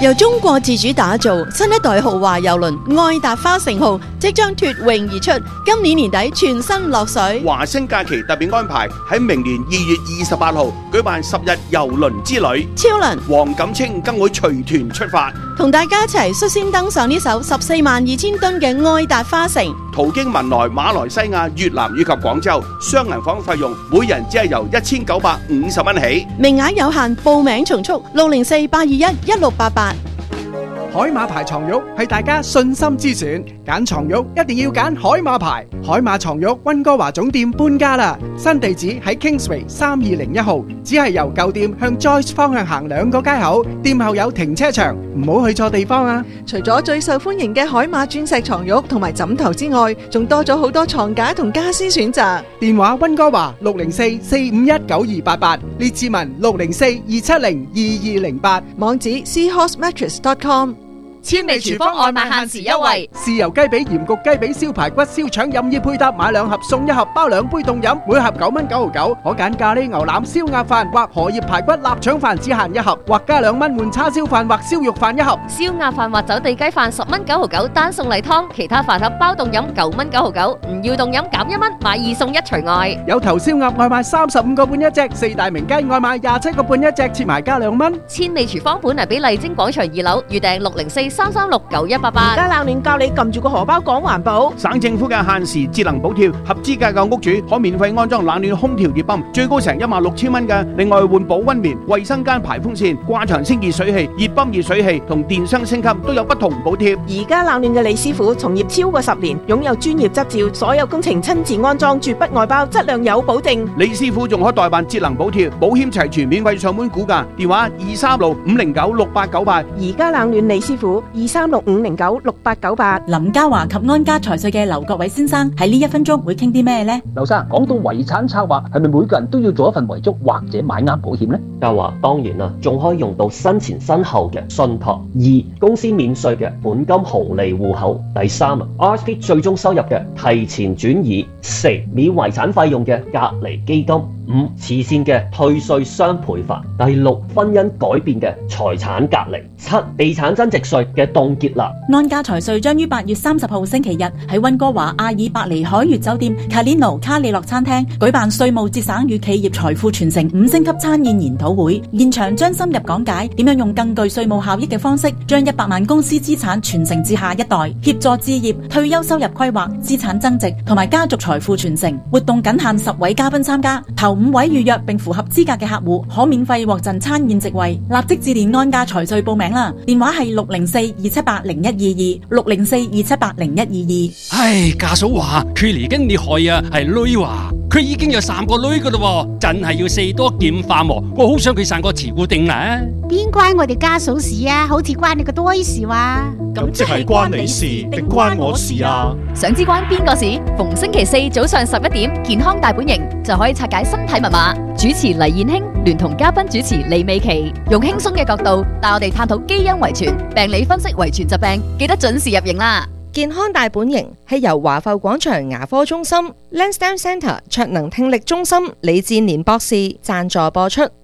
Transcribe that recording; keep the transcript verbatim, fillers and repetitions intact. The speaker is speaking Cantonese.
由中國自主打造新一代豪華郵輪愛達花城號即將脫穎而出，今年年底全新落水。 華星假期特別安排喺明年二月二十八號舉辦十日郵輪之旅， 超輪黃錦清更會隨團出發， 同大家一齊率先登上呢艘十四萬二千噸嘅愛達花城， 途經文萊、馬來西亞、越南以及廣州，雙人房費用每人只係由一千九百五十蚊起， 名額有限，報名從速六零四八二一一六八八。 海馬牌床褥係大家信心之選，揀床褥一定要揀海馬牌。海馬床褥溫哥華總店搬家啦，新地址喺 Kingsway 三二零一號，只係由舊店向 Joyce 方向行兩個街口，店後有停車場，唔好去錯地方啊！ 除咗最受歡迎嘅海馬鑽石床褥同埋枕頭之外，仲多咗好多床架同家私選擇。 電話溫哥華六零四四五一九二八八，列志文六零四二七零二二零八， 網址 seahorse mattress dot com。 千里廚房外賣限時優惠， 豉油雞髀、鹽焗雞髀、燒排骨、燒腸任意配搭，買兩盒送一盒，包兩杯凍飲，每盒九蚊九毫九。可揀咖喱牛腩、燒鴨飯或荷葉排骨、臘腸飯只限一盒，或加兩蚊換叉燒飯或燒肉飯一盒。 燒鴨飯或走地雞飯十蚊九毫九，單送例湯，其他飯盒包凍飲九蚊九毫九，唔要凍飲減一蚊，買二送一除外。 有頭燒鴨外賣三十五個半一隻，四大名雞外賣廿七個半一隻，切埋加兩蚊。 千里廚房本嚟俾麗晶廣場二樓，預訂六零四三三六九一八八。 而家冷暖教你撳住個荷包講環保。 省政府嘅限時節能補貼，合資格嘅屋主可免費安裝冷暖空調熱泵，最高成一萬六千蚊嘅。另外換保溫棉、衛生間排風扇、掛牆清熱水器、熱泵熱水器同電箱升級都有不同補貼。 而家冷暖嘅李師傅從業超過十年，擁有專業執照，所有工程親自安裝，絕不外包，質量有保證。 李師傅仲可代辦節能補貼，保險齊全，免費上門估價，電話二三六五零九六八九八。 而家冷暖李師傅二三六五零九六八九八。 林嘉華及安家財稅嘅劉國偉先生喺呢一分鐘會傾啲咩呢？ 劉生，講到遺產策劃，係咪每個人都要做一份遺囑或者買啱保險呢？ 嘉華當然啦，仲可以用到生前身後嘅信託。二、公司免稅嘅本金紅利戶口。第三啊 ，R S P 最終收入嘅提前轉移。四、免遺產費用嘅隔離基金。五、慈善嘅退稅雙倍法。第六、婚姻改變嘅財產隔離。七、地產增值稅嘅凍結啦。 安家財稅將於八月三十號星期日喺溫哥華阿爾伯尼海悅酒店 Calino 卡里諾餐廳舉辦稅務節省與企業財富傳承五星級餐宴研討會，現場將深入講解點樣用更具稅務效益嘅方式，將一百萬公司資產傳承至下一代，協助置業、退休收入規劃、資產增值同埋家族財富傳承。活動僅限十位嘉賓參加，頭五位預約並符合資格嘅客戶可免費獲贈餐宴席位。立即致電安家財稅報名啦，電話係六零四二七八零一二二六零四二七八零一二二。 唉，家嫂話佢嚟緊厲害啊，係女話佢已經有三個女噶啦，真係要四多劍化喎。我好想佢生個慈固定啦。 邊關我哋家嫂事啊？好似關你個多事話。 咁即係關你事定關我事啊？ 想知關邊個事？逢星期四早上十一點，健康大本營就可以拆解身體密碼。主持黎燕卿聯同嘉賓主持李美琪，用輕鬆嘅角度帶我哋探討基因遺傳、病理分析遺傳疾病，記得準時入營啦！ 健康大本營係由華埠廣場牙科中心、Lansdowne Centre 卓能聽力中心李志年博士贊助播出。